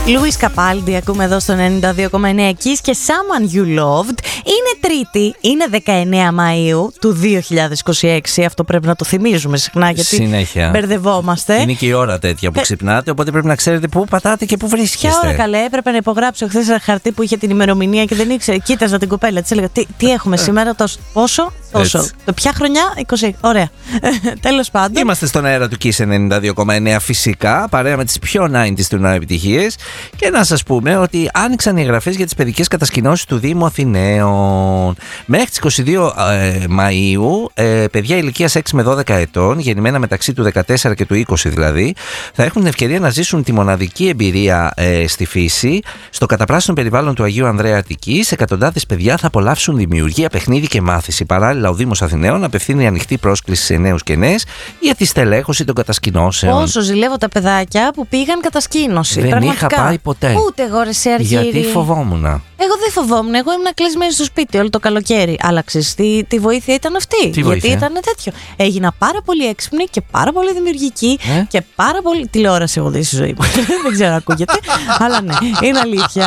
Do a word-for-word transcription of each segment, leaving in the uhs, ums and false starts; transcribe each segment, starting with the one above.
Λουίς Καπάλντι ακούμε εδώ στο ενενήντα δύο κόμμα εννέα Kiss και Someone You Loved. Είναι Τρίτη, είναι δεκαεννέα Μαΐου του δύο χιλιάδες είκοσι έξι. Αυτό πρέπει να το θυμίζουμε συχνά γιατί συνέχεια μπερδευόμαστε. Είναι και η ώρα τέτοια που ξυπνάτε, οπότε πρέπει να ξέρετε πού πατάτε και πού βρίσκεστε. Ποια ώρα καλέ, έπρεπε να υπογράψω χθες ένα χαρτί που είχε την ημερομηνία και δεν ήξερε. Κοίταζα την κοπέλα, της έλεγα τι, τι έχουμε σήμερα, τόσο, πόσο, τόσο. Το ποια χρονιά, είκοσι. Ωραία. Τέλος πάντων. Είμαστε στον αέρα του Kiss ενενήντα δύο κόμμα εννέα φυσικά, παρέα με τις πιο ενενήντα του νέα επιτυχίες. Και να σας πούμε ότι άνοιξαν οι εγγραφές για τις παιδικές κατασκηνώσεις του Δήμου Αθηναίων. Μέχρι τις είκοσι δύο Μαΐου, ε, παιδιά ηλικίας έξι με δώδεκα ετών, γεννημένα μεταξύ του δεκατέσσερα και του είκοσι δηλαδή, θα έχουν την ευκαιρία να ζήσουν τη μοναδική εμπειρία ε, στη φύση, στο καταπράσινο περιβάλλον του Αγίου Ανδρέα Αττικής. Εκατοντάδες παιδιά θα απολαύσουν δημιουργία, παιχνίδι και μάθηση. Παράλληλα, ο Δήμος Αθηναίων απευθύνει ανοιχτή πρόσκληση σε νέους και νέες για τη στελέχωση των κατασκηνώσεων. Πόσο ζηλεύω τα παιδάκια που πήγαν κατασκήνωση. Δεν πραγματικά. Είχα πάει ποτέ. Ούτε εγώ ρε σε Αργύρι. Γιατί φοβόμουν. Εγώ δεν φοβόμουν. Εγώ ήμουν κλεισμένη στο σπίτι όλο το καλοκαίρι. Αλλά ξέρεις τι, τι βοήθεια ήταν αυτή. Τι γιατί βοήθεια? ήταν τέτοιο. Έγινα πάρα πολύ έξυπνη και πάρα πολύ δημιουργική ε? και πάρα πολύ. Τηλεόραση εγώ δεν στη ζωή μου. Δεν ξέρω αν ακούγεται. Αλλά ναι, είναι αλήθεια.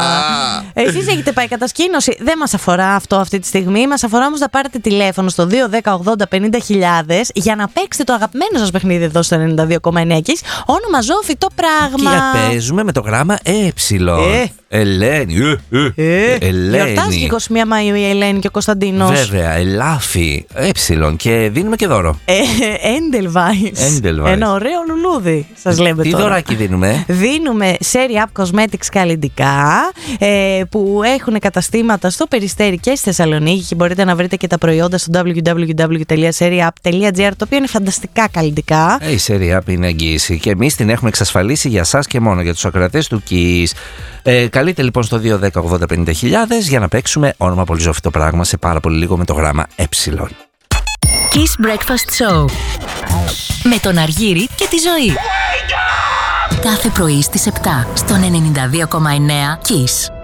Εσείς έχετε πάει κατασκήνωση. Δεν μας αφορά αυτό αυτή τη στιγμή. Μας αφορά όμως να πάρετε τηλέφωνο στο δύο δέκα ογδόντα πενήντα χιλιάδες για να παίξετε το αγαπημένο σας παιχνίδι εδώ στο ενενήντα δύο κόμμα εννέα Kiss. Όνομα ζώφιτο πράγμα. Και παίζουμε με το γράμμα ε. Ε. Ελένη. Ε, ε, Ε, Ελένη. γιορτάζει είκοσι μία Μαΐου η Ελένη και ο Κωνσταντίνος. Βέβαια, Ελάφι. Ε. Και δίνουμε και δώρο. Ε, Edelweiss. Edelweiss. Ένα ωραίο λουλούδι, σας λέμε Τι τώρα. δωράκι δίνουμε? Δίνουμε Serie Up Cosmetics καλλυντικά ε, που έχουν καταστήματα στο Περιστέρι και στη Θεσσαλονίκη και μπορείτε να βρείτε και τα προϊόντα στο double-u double-u double-u τελεία serie up τελεία gr, το οποίο είναι φανταστικά καλλυντικά. Ε, η Serie Up είναι εγγύηση και εμείς την έχουμε εξασφαλίσει για σας και μόνο για τους ακροατές του Kiss. Ε, καλείτε λοιπόν στο δύο δέκα ογδόντα πενήντα χιλιάδες για να παίξουμε όνομα πολύ ζώφιτο πράγμα σε πάρα πολύ λίγο με το γράμμα ε. Kiss Breakfast Show με τον Αργύρι και τη Ζωή. Κάθε πρωί στις επτά στον ενενήντα δύο κόμμα εννέα Kiss.